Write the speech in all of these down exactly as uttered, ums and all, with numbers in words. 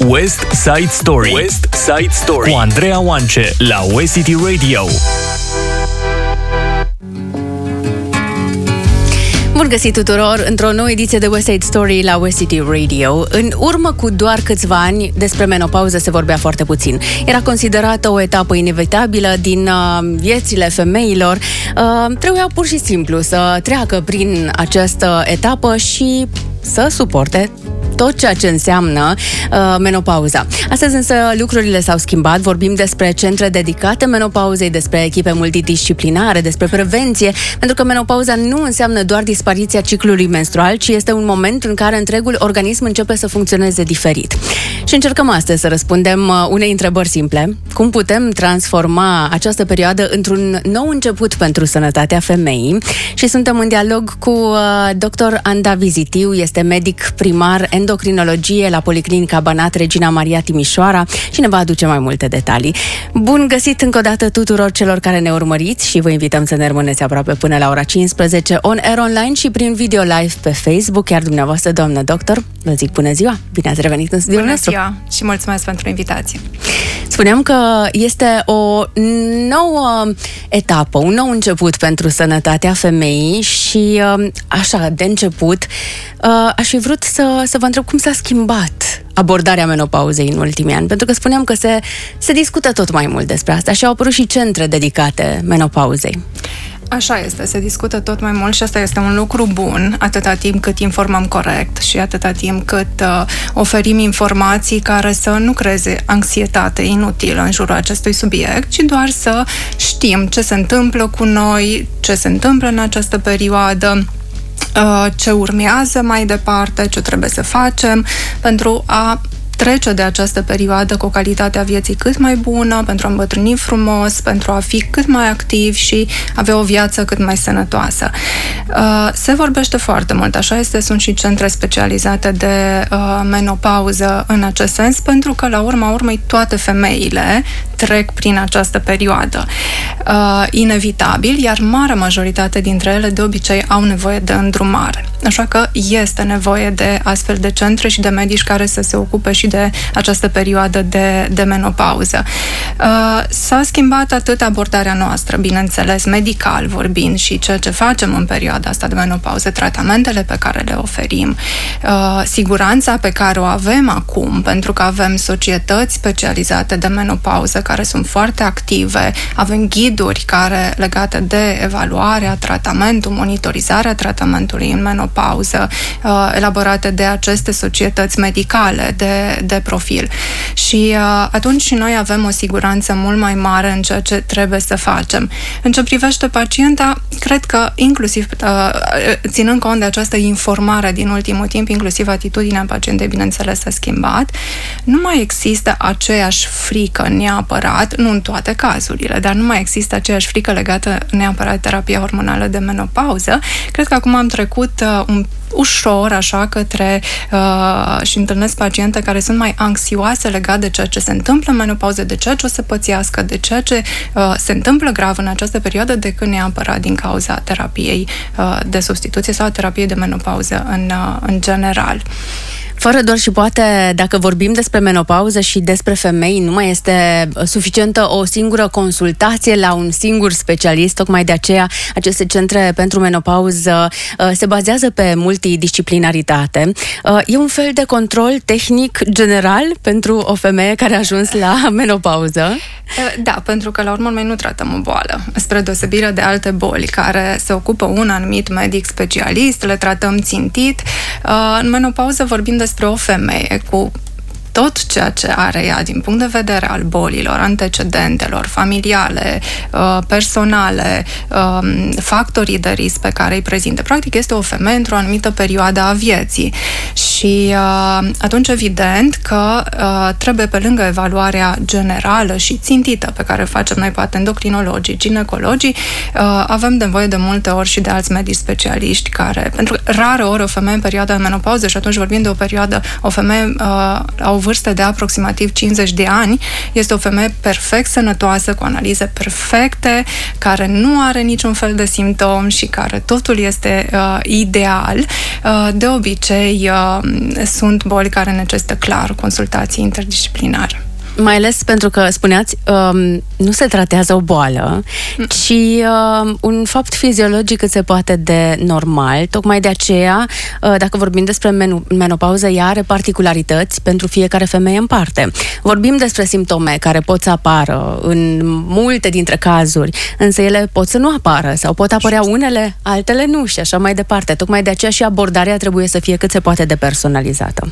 West Side Story. West Side Story cu Andreea Oance la W S C T Radio. Bun găsit tuturor într-o nouă ediție de West Side Story la W S C T Radio. În urmă cu doar câțiva ani, despre menopauză se vorbea foarte puțin. Era considerată o etapă inevitabilă din uh, viețile femeilor. Uh, trebuia pur și simplu să treacă prin această etapă și să suporte tot ceea ce înseamnă uh, menopauza. Astăzi însă lucrurile s-au schimbat, vorbim despre centre dedicate menopauzei, despre echipe multidisciplinare, despre prevenție, pentru că menopauza nu înseamnă doar dispariția ciclului menstrual, ci este un moment în care întregul organism începe să funcționeze diferit. Și încercăm astăzi să răspundem uh, unei întrebări simple. Cum putem transforma această perioadă într-un nou început pentru sănătatea femeii? Și suntem în dialog cu uh, doctor Anda Vizitiu, este medic primar endocrinologie la Policlinica Banat Regina Maria Timișoara și ne va aduce mai multe detalii. Bun găsit încă o dată tuturor celor care ne urmăriți și vă invităm să ne rămâneți aproape până la ora cincisprezece on air online și prin video live pe Facebook. Chiar dumneavoastră, doamnă doctor, vă zic bună ziua! Bine ați revenit în studioul nostru! Bună ziua și mulțumesc pentru invitație! Spuneam că este o nouă etapă, un nou început pentru sănătatea femeii și așa, de început, aș fi vrut să, să vă întreb cum s-a schimbat abordarea menopauzei în ultimii ani, pentru că spuneam că se, se discută tot mai mult despre asta și au apărut și centre dedicate menopauzei. Așa este, se discută tot mai mult și asta este un lucru bun, atâta timp cât informăm corect și atâta timp cât uh, oferim informații care să nu creeze anxietate inutilă în jurul acestui subiect, ci doar să știm ce se întâmplă cu noi, ce se întâmplă în această perioadă, uh, ce urmează mai departe, ce trebuie să facem pentru a trece de această perioadă cu o calitate a vieții cât mai bună, pentru a îmbătrâni frumos, pentru a fi cât mai activ și avea o viață cât mai sănătoasă. Se vorbește foarte mult, așa este, sunt și centre specializate de menopauză în acest sens, pentru că la urma urmei toate femeile trec prin această perioadă. Inevitabil, iar marea majoritate dintre ele de obicei au nevoie de îndrumare. Așa că este nevoie de astfel de centre și de medici care să se ocupe și de această perioadă de, de menopauză. Uh, s-a schimbat atât abordarea noastră, bineînțeles, medical vorbind și ceea ce facem în perioada asta de menopauză, tratamentele pe care le oferim, uh, siguranța pe care o avem acum, pentru că avem societăți specializate de menopauză care sunt foarte active, avem ghiduri care legate de evaluarea, tratamentul, monitorizarea tratamentului în menopauză, uh, elaborate de aceste societăți medicale de de profil. Și uh, atunci și noi avem o siguranță mult mai mare în ceea ce trebuie să facem. În ce privește pacienta, cred că inclusiv uh, ținând cont de această informare din ultimul timp, inclusiv atitudinea pacientei, bineînțeles, s-a schimbat, nu mai există aceeași frică neapărat, nu în toate cazurile, dar nu mai există aceeași frică legată neapărat de terapia hormonală de menopauză. Cred că acum am trecut uh, un ușor, așa, către uh, și întâlnesc paciente care sunt mai anxioase legate de ceea ce se întâmplă în menopauză, de ceea ce o să pățească, de ceea ce uh, se întâmplă grav în această perioadă, decât neapărat din cauza terapiei uh, de substituție sau terapiei de menopauză în, uh, în general. Fără doar și poate, dacă vorbim despre menopauză și despre femei, nu mai este suficientă o singură consultație la un singur specialist, tocmai de aceea aceste centre pentru menopauză se bazează pe multidisciplinaritate. E un fel de control tehnic general pentru o femeie care a ajuns la menopauză? Da, pentru că la urmă noi nu tratăm o boală, spre deosebire de alte boli care se ocupă un anumit medic specialist, le tratăm țintit. În menopauză vorbim despre o femeie cu tot ceea ce are ea din punct de vedere al bolilor, antecedentelor, familiale, personale, factorii de risc pe care îi prezintă. Practic este o femeie într-o anumită perioadă a vieții și atunci evident că trebuie, pe lângă evaluarea generală și țintită pe care o facem noi, poate endocrinologii, ginecologii, avem nevoie de multe ori și de alți medici specialiști care, pentru că rare ori o femeie în perioada de menopauză, și atunci vorbim de o perioadă, o femeie a vârstă de aproximativ cincizeci de ani, este o femeie perfect sănătoasă, cu analize perfecte, care nu are niciun fel de simptom și care totul este uh, ideal. Uh, de obicei, uh, sunt boli care necesită clar consultații interdisciplinare. Mai ales pentru că, spuneați, um, nu se tratează o boală, mm. ci um, un fapt fiziologic cât se poate de normal. Tocmai de aceea, uh, dacă vorbim despre men- menopauză, ea are particularități pentru fiecare femeie în parte. Vorbim despre simptome care pot să apară în multe dintre cazuri, însă ele pot să nu apară sau pot apărea unele, altele nu și așa mai departe. Tocmai de aceea și abordarea trebuie să fie cât se poate de personalizată.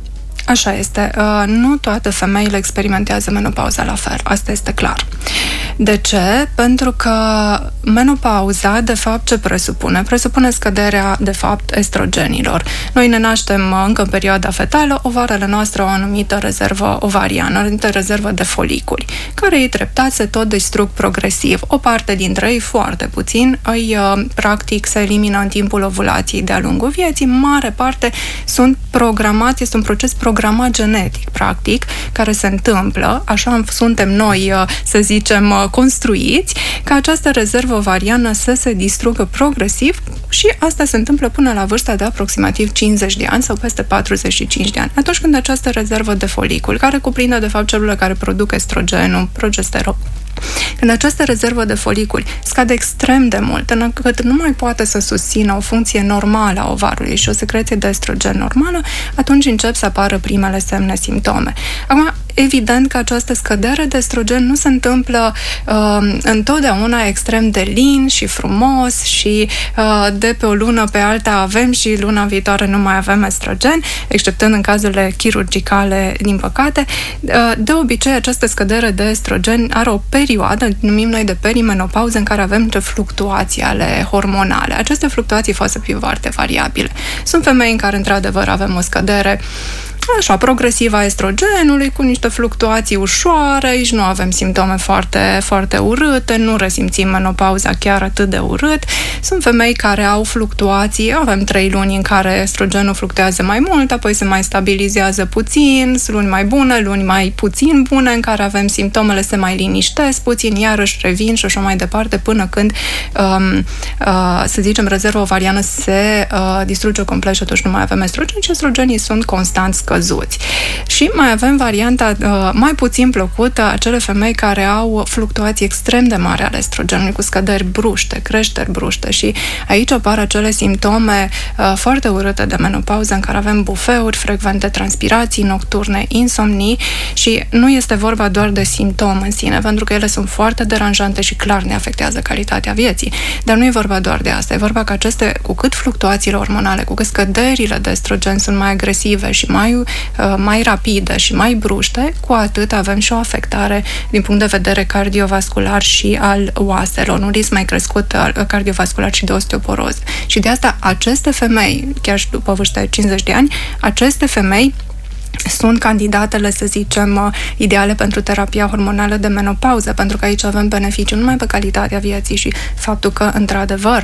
Așa este. Nu toate femeile experimentează menopauza la fel. Asta este clar. De ce? Pentru că menopauza, de fapt, ce presupune? Presupune scăderea, de fapt, estrogenilor. Noi ne naștem încă în perioada fetală, ovarele noastre au o anumită rezervă ovariană, o anumită rezervă de foliculi, care ei treptat se tot distrug progresiv. O parte dintre ei, foarte puțin, îi, practic, se elimină în timpul ovulației de-a lungul vieții. Mare parte sunt programați, este un proces programat genetic, practic, care se întâmplă, așa suntem noi, să zicem, construiți, ca această rezervă ovariană să se distrugă progresiv și asta se întâmplă până la vârsta de aproximativ cincizeci de ani sau peste patruzeci și cinci de ani. Atunci când această rezervă de folicul, care cuprinde, de fapt, celulele care produc estrogenul, progesteron, când această rezervă de foliculi scade extrem de mult, încât nu mai poate să susțină o funcție normală a ovarului și o secreție de estrogen normală, atunci încep să apară primele semne, simptome. Acum, evident că această scădere de estrogen nu se întâmplă uh, întotdeauna extrem de lin și frumos și uh, de pe o lună pe alta avem și luna viitoare nu mai avem estrogen, exceptând în cazurile chirurgicale, din păcate. Uh, de obicei, această scădere de estrogen are o perioadă, numim noi de perimenopauză, în care avem fluctuații ale hormonale. Aceste fluctuații pot să fie foarte variabile. Sunt femei în care, într-adevăr, avem o scădere așa, progresivă a estrogenului, cu niște fluctuații ușoare, aici nu avem simptome foarte, foarte urâte, nu resimțim menopauza chiar atât de urât. Sunt femei care au fluctuații, avem trei luni în care estrogenul fluctuează mai mult, apoi se mai stabilizează puțin, sunt luni mai bune, luni mai puțin bune, în care avem simptomele se mai liniștesc puțin, iarăși revin și așa mai departe, până când, um, uh, să zicem, rezerva ovariană se uh, distruge complet și atunci nu mai avem estrogen și estrogenii sunt constant scăzuți. Și mai avem varianta uh, mai puțin plăcută, acele femei care au fluctuații extrem de mari ale estrogenului, cu scăderi bruște, creșteri bruște și aici apar acele simptome uh, foarte urâte de menopauză, în care avem bufeuri frecvente, transpirații nocturne, insomnii și nu este vorba doar de simptome în sine, pentru că ele sunt foarte deranjante și clar ne afectează calitatea vieții. Dar nu e vorba doar de asta, e vorba că aceste, cu cât fluctuațiile hormonale, cu cât scăderile de estrogen sunt mai agresive și mai, uh, mai rapide și mai bruște, cu atât avem și o afectare din punct de vedere cardiovascular și al oaselor, un risc mai crescut al cardiovascular și de osteoporoză. Și de asta aceste femei, chiar și după vârsta de cincizeci de ani, aceste femei sunt candidatele, să zicem, ideale pentru terapia hormonală de menopauză, pentru că aici avem beneficii numai pe calitatea vieții și faptul că, într-adevăr,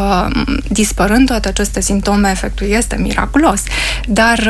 dispărând toate aceste simptome, efectul este miraculos, dar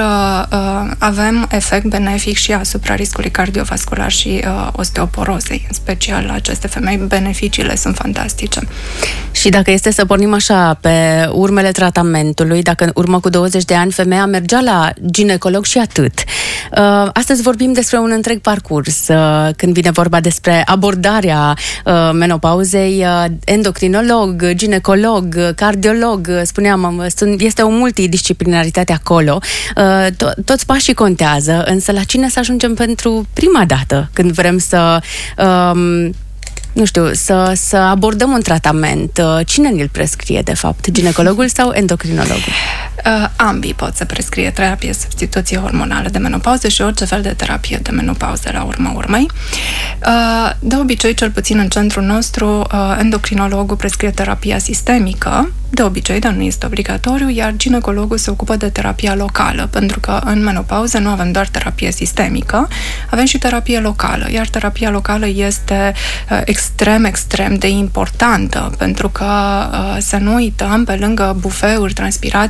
avem efect benefic și asupra riscului cardiovascular și osteoporozei, în special la aceste femei, beneficiile sunt fantastice. Și dacă este să pornim așa pe urmele tratamentului, dacă în urmă cu douăzeci de ani femeia mergea la ginecolog și atât, astăzi vorbim despre un întreg parcurs când vine vorba despre abordarea menopauzei, endocrinolog, ginecolog, cardiolog, spuneam, este o multidisciplinaritate acolo, to- toți pașii contează, însă la cine să ajungem pentru prima dată când vrem să um, nu știu, să, să abordăm un tratament? Cine ne-l prescrie, de fapt? Ginecologul sau endocrinologul? Uh, ambii pot să prescrie terapie substituție hormonală de menopauză și orice fel de terapie de menopauză la urma urmei. Uh, de obicei, cel puțin în centrul nostru, uh, endocrinologul prescrie terapia sistemică, de obicei, dar nu este obligatoriu, iar ginecologul se ocupă de terapia locală, pentru că în menopauză nu avem doar terapie sistemică, avem și terapie locală, iar terapia locală este uh, extrem, extrem de importantă, pentru că uh, să nu uităm, pe lângă bufeuri, transpirații nocturne,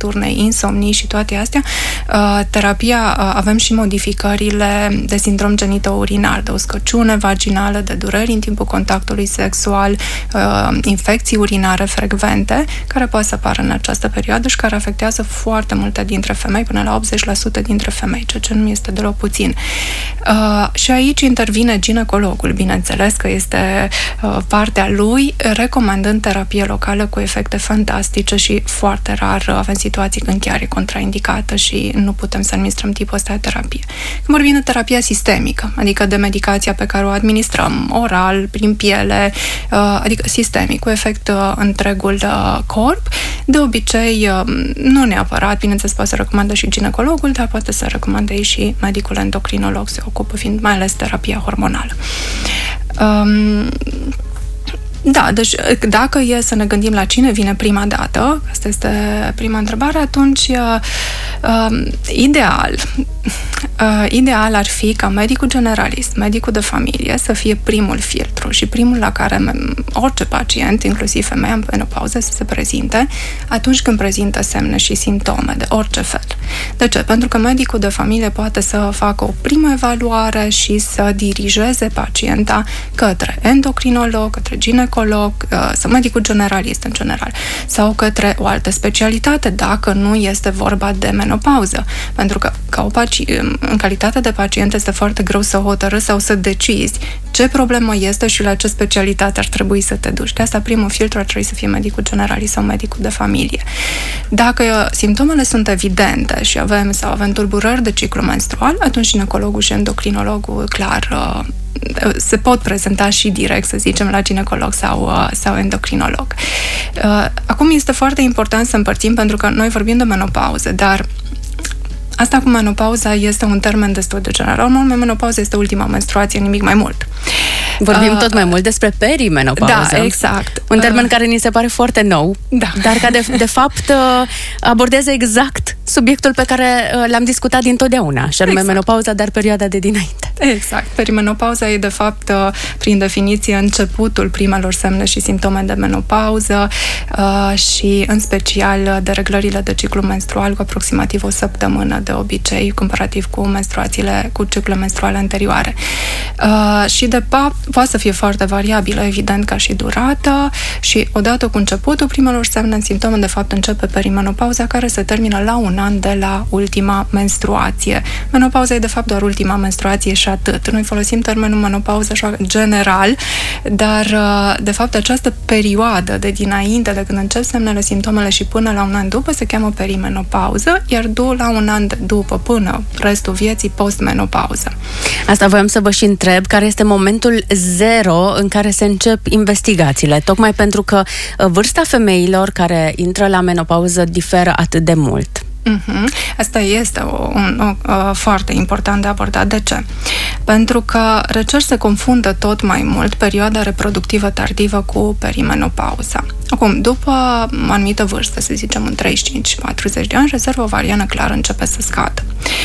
nocturne, insomnii și toate astea, uh, terapia, uh, avem și modificările de sindrom genitourinar, de uscăciune vaginală, de dureri în timpul contactului sexual, uh, infecții urinare frecvente, care poate să apară în această perioadă și care afectează foarte multe dintre femei, până la optzeci la sută dintre femei, ceea ce nu este deloc puțin. Uh, și aici intervine ginecologul, bineînțeles că este uh, partea lui, recomandând terapie locală cu efecte fantastice și foarte rar avem situații când chiar e contraindicată și nu putem să administrăm tipul ăsta de terapie. Când vorbim de terapia sistemică, adică de medicația pe care o administrăm oral, prin piele, uh, adică sistemic, cu efect uh, întregul uh, corp, de obicei uh, nu neapărat, bineînțeles poate să recomandă și ginecologul, dar poate să recomande și medicul endocrinolog, se ocupă fiind mai ales terapia hormonală. Um, Da, deci dacă e să ne gândim la cine vine prima dată, asta este prima întrebare, atunci uh, ideal uh, ideal ar fi ca medicul generalist, medicul de familie să fie primul filtru și primul la care orice pacient, inclusiv femeia în menopauză, să se prezinte atunci când prezintă semne și simptome de orice fel. De ce? Pentru că medicul de familie poate să facă o primă evaluare și să dirigeze pacienta către endocrinolog, către ginecolog, sau medicul generalist în general, sau către o altă specialitate, dacă nu este vorba de menopauză. Pentru că, ca o paci- în calitate de pacient, este foarte greu să hotărâți sau să decizi ce problemă este și la ce specialitate ar trebui să te duci. De asta, primul filtru ar trebui să fie medicul generalist sau medicul de familie. Dacă simptomele sunt evidente și avem sau avem tulburări de ciclu menstrual, atunci ginecologul și endocrinologul, clar, se pot prezenta și direct, să zicem, la ginecolog sau, sau endocrinolog. Acum este foarte important să împărțim, pentru că noi vorbim de menopauză, dar asta cu menopauza este un termen destul de general. Urmă, menopauza este ultima menstruație, nimic mai mult. Vorbim uh, tot mai mult despre perimenopauză. Da, exact. Un termen uh, care ni se pare foarte nou, da. dar care de, de fapt abordează exact subiectul pe care l-am discutat dintotdeauna, și anume exact. menopauza, dar perioada de dinainte. Exact. Perimenopauza e de fapt, prin definiție, începutul primelor semne și simptome de menopauză uh, și în special dereglările de ciclu menstrual cu aproximativ o săptămână de obicei, comparativ cu menstruațiile, cu ciclurile menstruale anterioare. Uh, și de fapt poate să fie foarte variabilă, evident, ca și durată, și odată cu începutul primelor semne în simptome, de fapt, începe perimenopauza, care se termină la un an de la ultima menstruație. Menopauza e, de fapt, doar ultima menstruație și atât. Noi folosim termenul menopauză așa general, dar, de fapt, această perioadă de dinainte, de când încep semnele, simptomele și până la un an după, se cheamă perimenopauză, iar du la un an după, până restul vieții, postmenopauză. Asta voiam să vă și întreb, care este momentul zero în care se încep investigațiile, tocmai pentru că vârsta femeilor care intră la menopauză diferă atât de mult. Mm-hmm. Asta este o, un, o, o, foarte important de abordat. De ce? Pentru că recent se confundă tot mai mult perioada reproductivă tardivă cu perimenopauza. Acum, după o anumită vârstă, să zicem în treizeci și cinci patruzeci de ani, rezerva ovariană clar începe să scadă.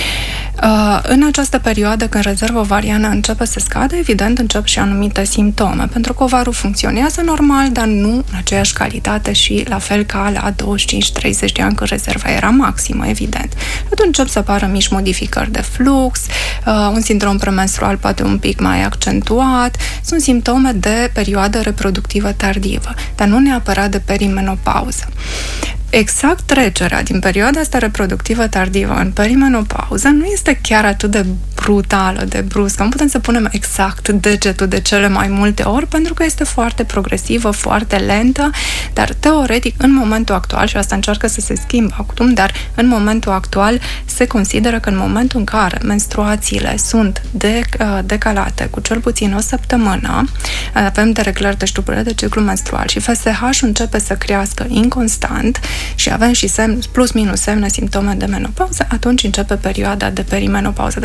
Uh, în această perioadă, când rezerva ovariană începe să scadă, evident încep și anumite simptome, pentru că ovarul funcționează normal, dar nu în aceeași calitate și la fel ca la douăzeci și cinci treizeci de ani, când rezerva era maximă, evident. Atunci încep să apară mici modificări de flux, uh, un sindrom premenstrual poate un pic mai accentuat, sunt simptome de perioadă reproductivă tardivă, dar nu neapărat de perimenopauză. Exact trecerea din perioada asta reproductivă tardivă în perimenopauză nu este chiar atât de brutală, de bruscă. Nu putem să punem exact degetul de cele mai multe ori, pentru că este foarte progresivă, foarte lentă, dar teoretic, în momentul actual, și asta încearcă să se schimbe acum, dar în momentul actual se consideră că în momentul în care menstruațiile sunt de, decalate cu cel puțin o săptămână, avem dereglări de ștupură de ciclu menstrual și F S H începe să crească inconstant, și avem și semn, plus minus semne, simptome de menopauză, atunci începe perioada de perimenopauză. Dar evident că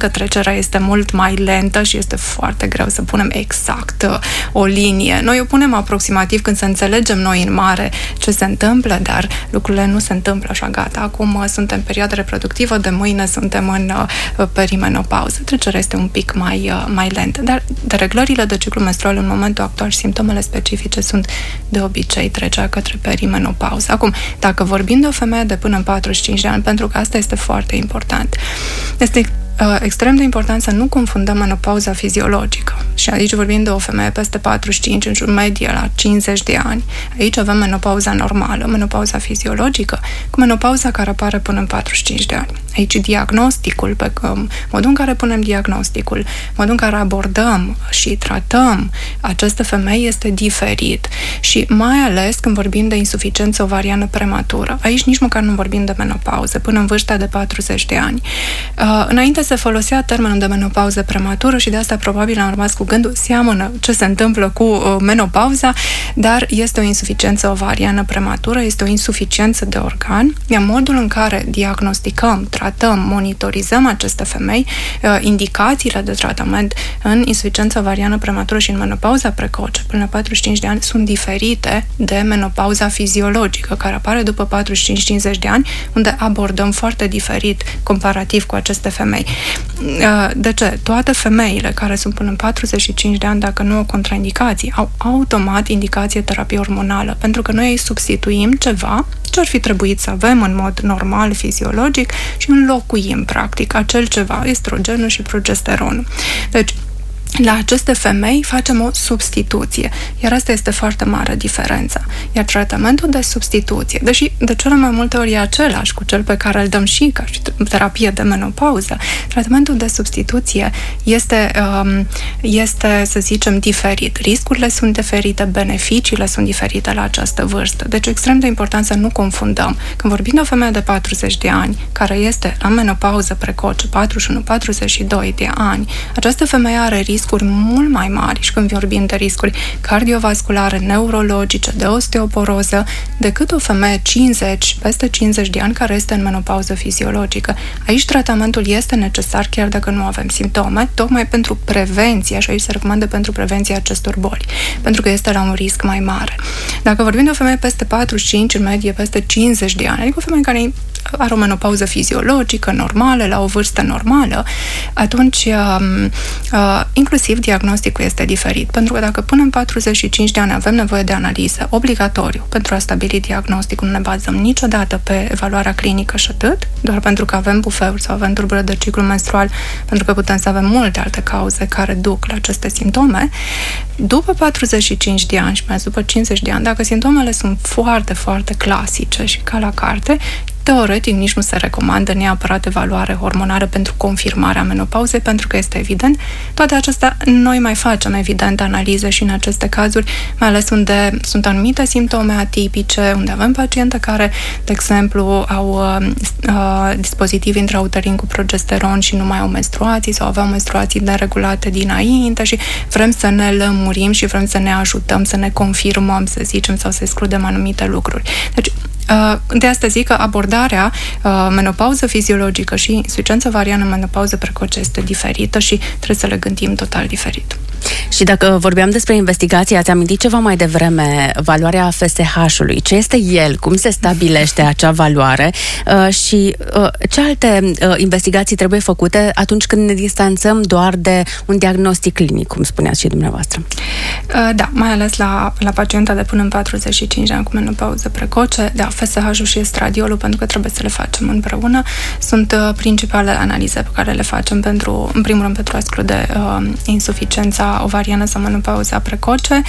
că trecerea este mult mai lentă și este foarte greu să punem exact uh, o linie. Noi o punem aproximativ când să înțelegem noi în mare ce se întâmplă, dar lucrurile nu se întâmplă așa, gata. Acum uh, suntem în perioadă reproductivă, de mâine suntem în uh, perimenopauză. Trecerea este un pic mai, uh, mai lentă, dar dereglările de ciclu menstrual în momentul actual și simptomele specifice sunt de obicei trecerea către perimenopauză. Acum, dacă vorbim de o femeie de până în patruzeci și cinci de ani, pentru că asta este foarte important, este extrem de important să nu confundăm menopauza fiziologică. Și aici vorbim de o femeie peste patruzeci și cinci, în jur medie la cincizeci de ani. Aici avem menopauza normală, menopauza fiziologică, cu menopauza care apare până în patruzeci și cinci de ani. Aici diagnosticul, pe modul în care punem diagnosticul, modul în care abordăm și tratăm aceste femei este diferit. Și mai ales când vorbim de insuficiență ovariană prematură. Aici nici măcar nu vorbim de menopauză, până în vârsta de patruzeci de ani. Uh, înainte se folosea termenul de menopauză prematură și de asta probabil am rămas cu gândul, seamănă ce se întâmplă cu uh, menopauza, dar este o insuficiență ovariană prematură, este o insuficiență de organ, iar modul în care diagnosticăm, tratăm, monitorizăm aceste femei, uh, indicațiile de tratament în insuficiență ovariană prematură și în menopauza precoce, până la patruzeci și cinci de ani, sunt diferite de menopauza fiziologică, care apare după patruzeci și cinci cincizeci de ani, unde abordăm foarte diferit comparativ cu aceste femei. De ce? Toate femeile care sunt până în patruzeci și cinci de ani, dacă nu au contraindicații, au automat indicație terapie hormonală, pentru că noi îi substituim ceva ce ar fi trebuit să avem în mod normal, fiziologic, și înlocuim, practic, acel ceva, estrogenul și progesteronul. Deci, la aceste femei facem o substituție, iar asta este foarte mare diferența. Iar tratamentul de substituție, deși de cele mai multe ori e același cu cel pe care îl dăm și ca și terapie de menopauză, tratamentul de substituție este, este, să zicem, diferit. Riscurile sunt diferite, beneficiile sunt diferite la această vârstă. Deci e extrem de important să nu confundăm. Când vorbim de o femeie de patruzeci de ani, care este la menopauză precoce, patruzeci și unu patruzeci și doi de ani, această femeie are riscuri mult mai mari și când vorbim de riscuri cardiovasculare, neurologice, de osteoporoză, decât o femeie cincizeci, peste cincizeci de ani, care este în menopauză fiziologică. Aici tratamentul este necesar chiar dacă nu avem simptome, tocmai pentru prevenție, și aici se recomandă pentru prevenția acestor boli, pentru că este la un risc mai mare. Dacă vorbim de o femeie peste patruzeci și cinci, în medie peste cincizeci de ani, adică o femeie care are o menopauză fiziologică, normală, la o vârstă normală, atunci uh, uh, inclusiv diagnosticul este diferit, pentru că dacă până în patruzeci și cinci de ani avem nevoie de analiză obligatoriu pentru a stabili diagnosticul, nu ne bazăm niciodată pe evaluarea clinică și atât, doar pentru că avem bufeuri sau avem tulburări de ciclu menstrual, pentru că putem să avem multe alte cauze care duc la aceste simptome. După patruzeci și cinci de ani și mai după cincizeci de ani, dacă simptomele sunt foarte, foarte clasice și ca la carte, teoretic nici nu se recomandă neapărat evaluare hormonală pentru confirmarea menopauzei, pentru că este evident. Toate acestea noi mai facem, evident, analize și în aceste cazuri, mai ales unde sunt anumite simptome atipice, unde avem paciente care, de exemplu, au uh, uh, dispozitiv intrauterin cu progesteron și nu mai au menstruații sau aveau menstruații neregulate dinainte și vrem să ne lămurim și vrem să ne ajutăm, să ne confirmăm, să zicem, sau să excludem anumite lucruri. Deci, de asta zic că abordarea uh, menopauză fiziologică și insuficiență ovariană în menopauză precoce este diferită și trebuie să le gândim total diferit. Și dacă vorbeam despre investigații, ați amintit ceva mai devreme, valoarea F S H-ului. Ce este el? Cum se stabilește acea valoare? Uh, și uh, ce alte uh, investigații trebuie făcute atunci când ne distanțăm doar de un diagnostic clinic, cum spuneați și dumneavoastră? Uh, da, mai ales la, la pacienta de până în patruzeci și cinci de ani cu menopauză precoce, da, F S H-ul și estradiolul, pentru că trebuie să le facem împreună, sunt uh, principale analize pe care le facem pentru, în primul rând, pentru a exclude uh, insuficiența ovariană sau menopauza precoce.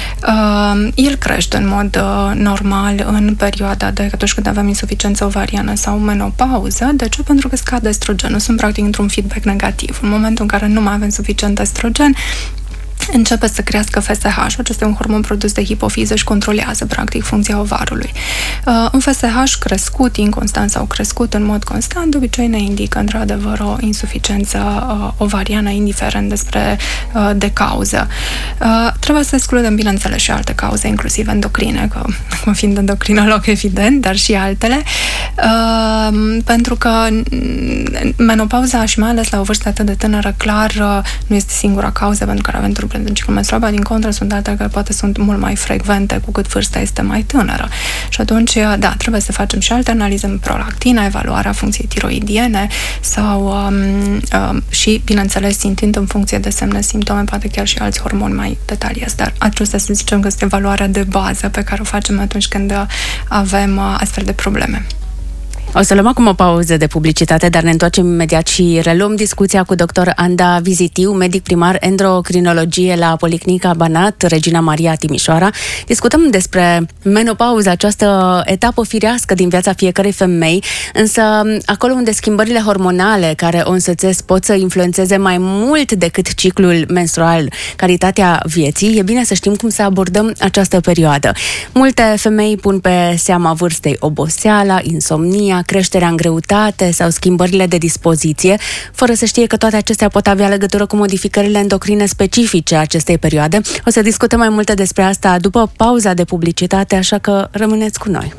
Uh, el crește în mod uh, normal în perioada de atunci când avem insuficiență ovariană sau menopauză. De ce? Pentru că scade estrogenul. Sunt practic într-un feedback negativ. În momentul în care nu mai avem suficient estrogen, începe să crească F S H. Acesta este un hormon produs de hipofiză și controlează, practic, funcția ovarului. Uh, un F S H crescut, inconstant sau crescut în mod constant, de obicei ne indică, într-adevăr, o insuficiență uh, ovariană, indiferent despre uh, de cauză. Uh, trebuie să excludem, bineînțeles, și alte cauze, inclusiv endocrine, că, cum fiind endocrinolog, evident, dar și altele, uh, pentru că menopauza, și mai ales la o vârstă atât de tânără, clar, uh, nu este singura cauză pentru care avem truble în ciclul menstrual, din contră, sunt altele care poate sunt mult mai frecvente cu cât vârsta este mai tânără. Și atunci, da, trebuie să facem și alte analize, prolactina, evaluarea funcției tiroidiene sau um, um, și, bineînțeles, țintind în funcție de semne, simptome, poate chiar și alți hormoni mai detaliați. Dar acesta, să zicem, că este evaluarea de bază pe care o facem atunci când avem uh, astfel de probleme. O să luăm acum o pauză de publicitate, dar ne întoarcem imediat și reluăm discuția cu doctor Anda Vizitiu, medic primar endocrinologie la Policlinica Banat, Regina Maria Timișoara. Discutăm despre menopauza, această etapă firească din viața fiecărei femei, însă acolo unde schimbările hormonale care o însoțesc pot să influențeze mai mult decât ciclul menstrual, calitatea vieții, e bine să știm cum să abordăm această perioadă. Multe femei pun pe seama vârstei oboseala, insomnia, creșterea în greutate sau schimbările de dispoziție, fără să știe că toate acestea pot avea legătură cu modificările endocrine specifice acestei perioade. O să discutăm mai multe despre asta după pauza de publicitate, așa că rămâneți cu noi.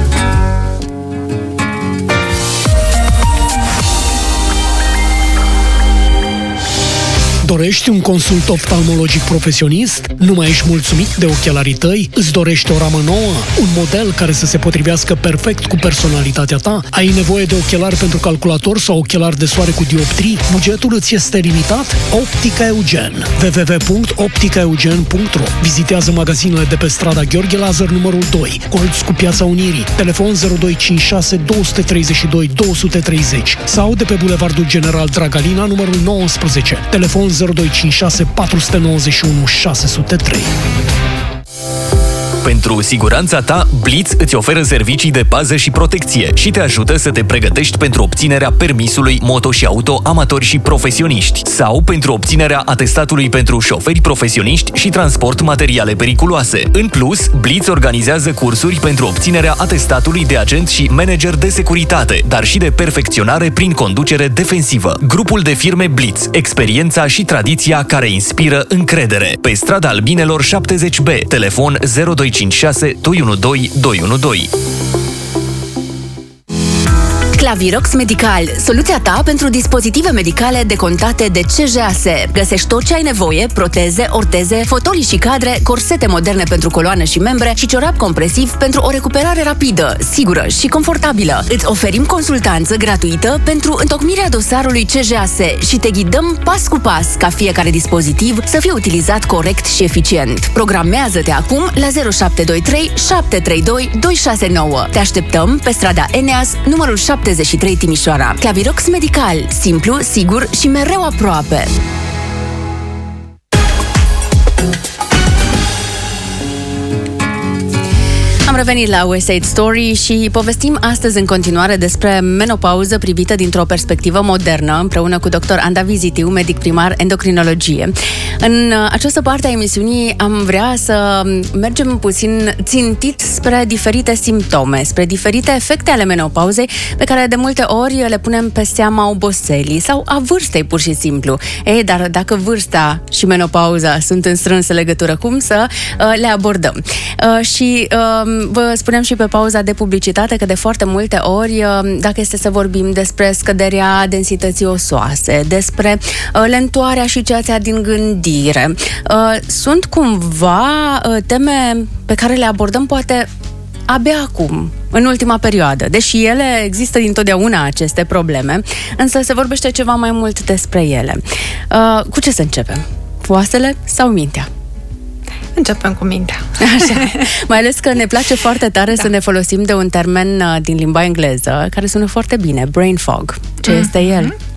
Dorești un consult oftalmologic profesionist? Nu mai ești mulțumit de ochelarii tăi? Îți dorești o ramă nouă? Un model care să se potrivească perfect cu personalitatea ta? Ai nevoie de ochelari pentru calculator sau ochelari de soare cu dioptrii? Bugetul îți este limitat? Optica Eugen. w w w punct optica eugen punct r o. Vizitează magazinele de pe strada Gheorghe Lazar numărul doi, colț cu Piața Unirii, telefon zero doi cinci șase doi trei doi doi trei zero sau de pe Bulevardul General Dragalina numărul nouăsprezece, telefon zero doi cinci șase patru nouă unu șase zero trei. Pentru siguranța ta, Blitz îți oferă servicii de pază și protecție și te ajută să te pregătești pentru obținerea permisului moto și auto amatori și profesioniști sau pentru obținerea atestatului pentru șoferi profesioniști și transport materiale periculoase. În plus, Blitz organizează cursuri pentru obținerea atestatului de agent și manager de securitate, dar și de perfecționare prin conducere defensivă. Grupul de firme Blitz, experiența și tradiția care inspiră încredere. Pe strada Albinelor șaptezeci B, telefon zero doi cinci șase doi unu doi doi unu doi. Clavirox Medical, soluția ta pentru dispozitive medicale decontate de C J A S. Găsești tot ce ai nevoie: proteze, orteze, fotolii și cadre, corsete moderne pentru coloană și membre și ciorap compresiv pentru o recuperare rapidă, sigură și confortabilă. Îți oferim consultanță gratuită pentru întocmirea dosarului C J A S și te ghidăm pas cu pas ca fiecare dispozitiv să fie utilizat corect și eficient. Programează-te acum la zero șapte doi trei șapte trei doi doi șase nouă. Te așteptăm pe strada Eneas, numărul șaptezeci și trei Timișoara. Clavirox Medical, simplu, sigur și mereu aproape. Am revenit la West Side Story și povestim astăzi în continuare despre menopauză privită dintr-o perspectivă modernă, împreună cu doctor Anda Vizitiu, medic primar endocrinologie. În această parte a emisiunii am vrea să mergem puțin țintit spre diferite simptome, spre diferite efecte ale menopauzei, pe care de multe ori le punem pe seama oboselii sau a vârstei, pur și simplu. Ei, dar dacă vârsta și menopauza sunt în strânsă legătură, cum să uh, le abordăm? Uh, și uh, vă spuneam și pe pauza de publicitate că de foarte multe ori, dacă este să vorbim despre scăderea densității osoase, despre lentoarea și ceața din gândire, sunt cumva teme pe care le abordăm poate abia acum, în ultima perioadă, deși ele există dintotdeauna aceste probleme, însă se vorbește ceva mai mult despre ele. Cu ce să începem? Oasele sau mintea? Începem cu mintea. Așa. Mai ales că ne place foarte tare da. să ne folosim de un termen din limba engleză care sună foarte bine, brain fog. Ce mm-hmm. este el?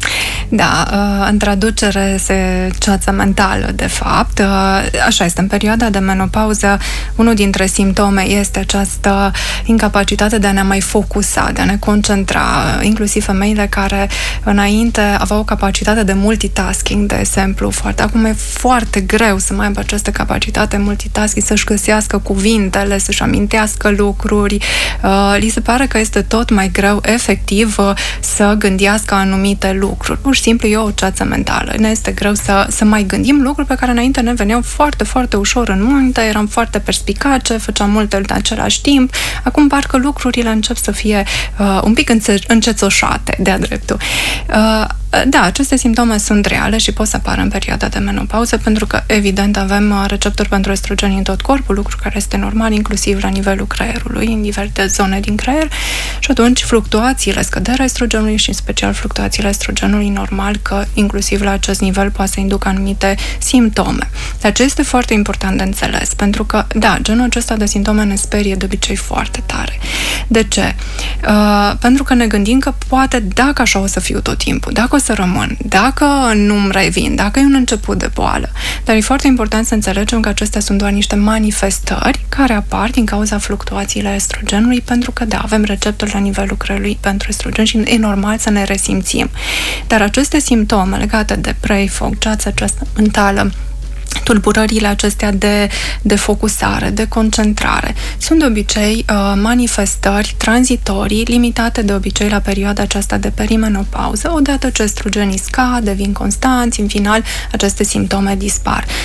Da, în traducere se ceață mentală, de fapt. Așa este, în perioada de menopauză, unul dintre simptome este această incapacitate de a ne mai focusa, de a ne concentra, inclusiv femeile care înainte aveau o capacitate de multitasking, de exemplu, foarte. Acum e foarte greu să mai aibă această capacitate multitasking, să-și găsească cuvintele, să-și amintească lucruri. Li se pare că este tot mai greu, efectiv, să gândească anumite lucruri. Pur și simplu e o ceață mentală. Ne este greu să, să mai gândim lucruri pe care înainte ne veneau foarte, foarte ușor în minte, eram foarte perspicace, făceam multe în același timp. Acum parcă lucrurile încep să fie uh, un pic înțe- încețoșate, de-a dreptul. Uh, Da, aceste simptome sunt reale și pot să apară în perioada de menopauză, pentru că, evident, avem receptori pentru estrogeni în tot corpul, lucru care este normal, inclusiv la nivelul creierului, în diferite zone din creier, și atunci fluctuațiile, scăderea estrogenului și, în special, fluctuațiile estrogenului, normal că, inclusiv la acest nivel, poate să inducă anumite simptome. Dar ce este foarte important de înțeles, pentru că, da, genul acesta de simptome ne sperie de obicei foarte tare. De ce? Uh, pentru că ne gândim că poate, dacă așa o să fiu tot timpul, dacă o să rămân, dacă nu-mi revin, dacă e un început de boală. Dar e foarte important să înțelegem că acestea sunt doar niște manifestări care apar din cauza fluctuațiilor estrogenului, pentru că, da, avem receptori la nivelul creierului pentru estrogen și e normal să ne resimțim. Dar aceste simptome legate de prei, foc, ceață aceasta mentală, tulburările acestea de, de focusare, de concentrare, sunt de obicei uh, manifestări tranzitorii, limitate de obicei la perioada aceasta de perimenopauză. Odată ce estrogenii scad, devin constanți, în final aceste simptome dispar.